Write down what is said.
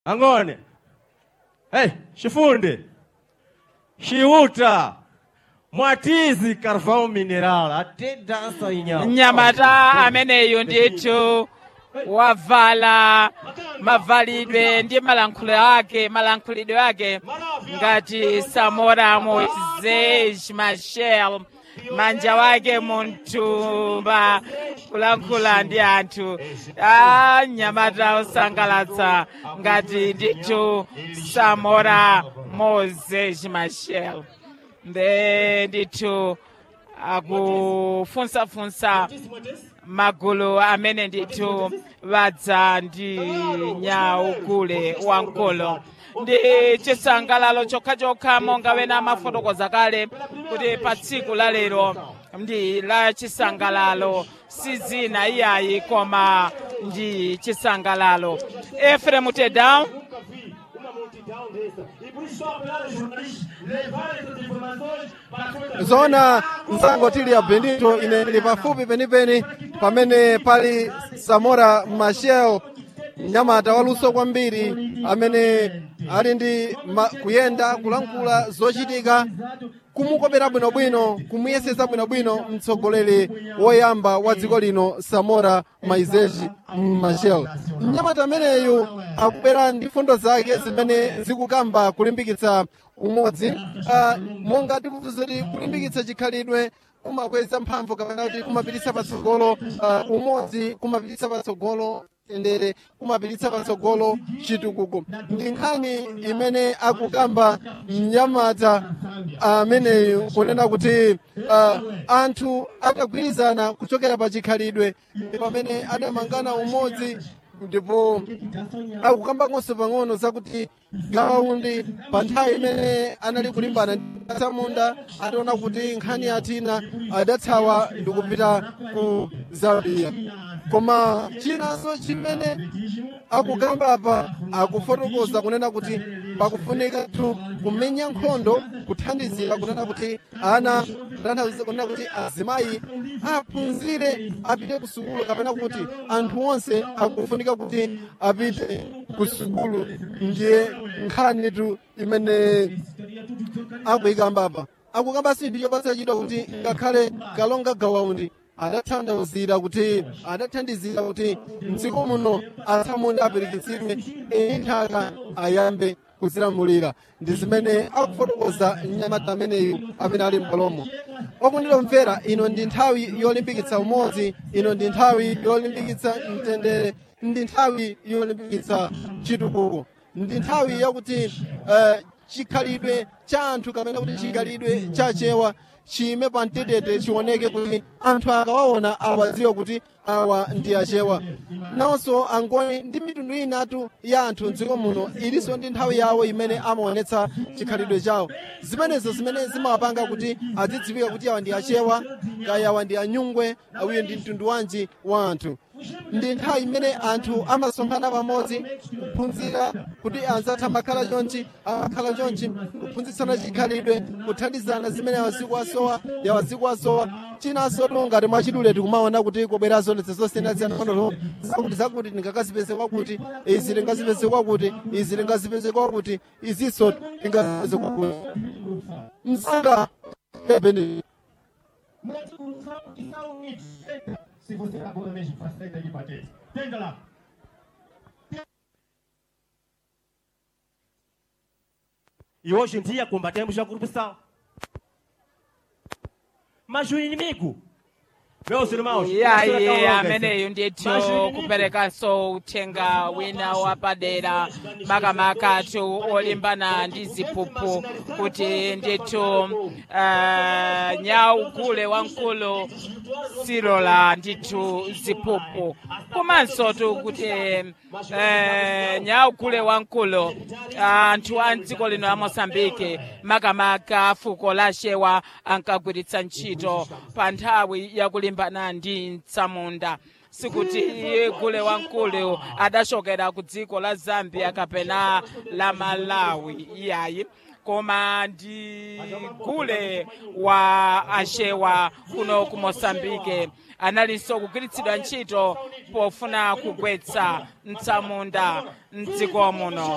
angone hey Chifundi Chiuta Mwatizi Carvão Mineral ate dansa Nyamata ameneyo ndithu wavala mavalidwe ndi malankhulidwe ake ngati Samora Moisés Machel, manja wake munthumba kulankhula ndi anthu. Nyamata osangalatsa ngati ndithu Samora Moisés Machel ndithu akufunsafunsa magulu amene ndithu vadza ndi Nyaugule Wankulu. Ndi chisangalalo chokha monga wena amafotokoza kale kuti pa tsiku la lero ndi la chisangalalo, sizina iyayi koma ndi chisangalalo. Efrem Tedown zona msango tili ya Bendito inali pafupi penipeni pamene pali Samora Machel, nyamata waluso kwambiri amene ali ndi kuyenda kulankhula zochitika, kumukopera bwinobwino, kumuyesesa bwinobwino mtsogoleri woyamba wa dziko lino Samora Moisés Machel. Nyamata ameneyu akubwera ndi fundo zake zimene zikukamba kulimbikitsa umodzi, monga tikuzoti kulimbikitsa chikhalidwe kumakweza mphamvu kapena kuti kumapititsa patsogolo umodzi, kumapititsa patsogolo tendere, kumapititsa patsogolo chitukuko. Ndi nkhani imene akukamba mnyamata ameneyu kunena kuti anthu atagwirizana kuchokera pa chikhalidwe pamene adamangana umodzi, ndipo akukambanso pang'ono zakuti Gawaundi pa nthawi imene anali kulimbana ndi Atsamunda ataona kuti nkhani atina adathawa ndi kupita ku Zambia. Koma chinanso chimene akugamba apa akufotokoza kunena kuti pakufunika kumenya nkhondo, kuthandizira kunena kuti ana kunena kuti azimayi aphunzire apite ku sukulu, kapena kuti anthu onse akufunika kuti apite ku sukulu. Ndiye nkhanitu imene akuyikamba apa. Akukamba sinthu chopatsa chidwa kuti ngakhale Kalonga Gawaundi adathandizira kuti mdziko muno Atsamunda apirikitsidwe nthaka ayambe kuzilamulira. Ndi zimene akufotokoza mnyamata ameneyu amene ali m'bwalomo. Okondedwa mvera, ino ndi nthawi yolimbikitsa umodzi, ino ndi nthawi yolimbikitsa mtendere, ndi nthawi yolimbikitsa chitukuko, ndi nthawi yakuti chikhalidwe cha anthu kapena kuti chikhalidwe chachewa chime pa mtetete, chioneke kuti anthu akawaona awadziwe kuti awa ndi achewa. Nawonso angoni ndi mitundu inatu ya anthu mdziko muno ilinso ndi nthawi yawo imene amaonetsa chikhalidwe chawo. Zimenezo zimene zimawapanga kuti adzidziwika kuti awa ndi achewa, kaya awa ndi anyungwe, awiyo ndi mtundu wanji wa anthu. Ndi nthawi imene anthu amasonkhana pamodzi kuphunzira kuti anzathu amakhala chonchi, kuphunzitsana chikhalidwe, kuthandizana zimene yawazikuwasowa. Chinanso ngati mwachidule tikumaona kuti kubwera zonse zosiyanasiyana zakuti ndingakazipeze kwakuti, izi ndingazipeze kwakuti, izi ndingazipeze kwakuti, izinso ndingazipeze kwakuti. Msanga Bendito. Se você acabou também de fazer de bater. Tenta lá. E hoje em dia combatemos a corrupção. Mas o inimigo, meus irmãos, ameneyu ndithu kuperekanso uthenga wina wapadera makamakatu olimbana ndi ziphuphu kuti ndithu Nyaugule Wankulu silola ndithu ziphuphu. Komanso kuti Nyaugule Wankulu anthu a dziko lino la Mozambique makamaka fuko la Chewa ankagwiritsa ntchito pa nthawi yakulimbana ndi Atsamunda. Sikuti Gule Wankulu adachokera ku dziko la Zambia kapena la Malawi iyayi, koma ndi Gule wa Achewa kuno ku Mozambique. Analinso kugwiritsidwa ntchito pofuna kugwetsa Atsamunda mdziko muno.